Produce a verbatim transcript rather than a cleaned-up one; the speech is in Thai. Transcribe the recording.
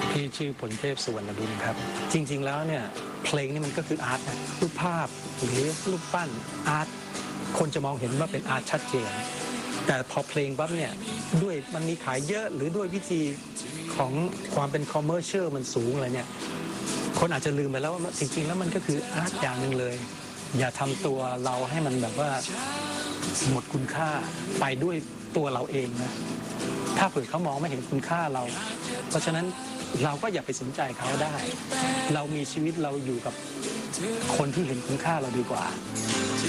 พี่ชื่อผลเทพสุวรรณบุญครับจริงๆแล้วเนี่ยเพลงนี่มันก็คืออาร์ตนะรูปภาพหรือรูปปั้นอาร์ตคนจะมองเห็นว่าเป็นอาร์ตชัดเจนแต่พอเพลงปั๊บเนี่ยด้วยมันมีขายเยอะหรือด้วยวิธีของความเป็นคอมเมอร์เชียลมันสูงอะไรเนี่ยคนอาจจะลืมไปแล้วว่าจริงๆแล้วมันก็คืออาร์ตอย่างหนึ่งเลยอย่าทำตัวเราให้มันแบบว่าหมดคุณค่าไปด้วยตัวเราเองนะถ้าเผื่อเขามองไม่เห็นคุณค่าเราเพราะฉะนั้นเราก็อย่าไปสนใจเขาได้เรามีชีวิตเราอยู่กับคนที่เห็นคุณค่าเราดีกว่า